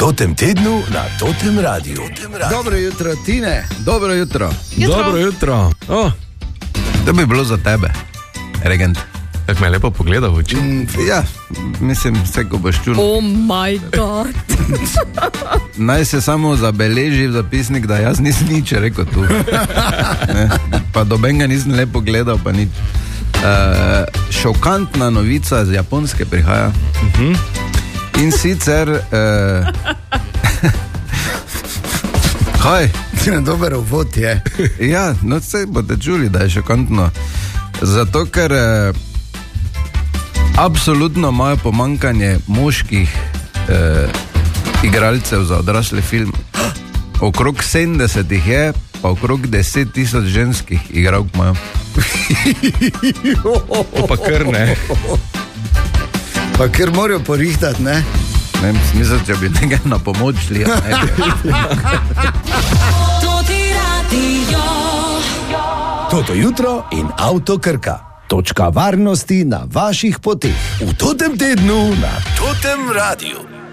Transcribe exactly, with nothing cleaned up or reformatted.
totem tednu na Totem Radiu. Dobro jutro, Tine. Dobro jutro. Jutro. Dobro jutro. Oh. To bi bilo za tebe, regent. Tako me je lepo pogledal v oči. Mm, ja, mislim, vse ko boš čul. Oh moj bog. Naj se samo zabeleži v zapisnik, da jaz nisem nič rekel tu. Ne, pa dobenga nisem lepo gledal, pa nič. Uh, šokantna novica z Japonske prihaja. Uh-huh. In sicer... Uh, Kaj? Dober uvod je. Ja, no se boste čuli, da je šokantno. Zato, ker uh, absolutno imajo pomankanje moških uh, igralcev za odrasle film. Okrog sedemdeset jih je, pa okrog deset tisoč ženskih igralk imajo. To pa kar ne. Pa ker morajo porihtati, ne? Ne, mislim, če bi nekaj na pomoč šli. Toto jutro in Avto Krka. Točka varnosti na vaših poteh. V Totem tednu na Totem Radiu.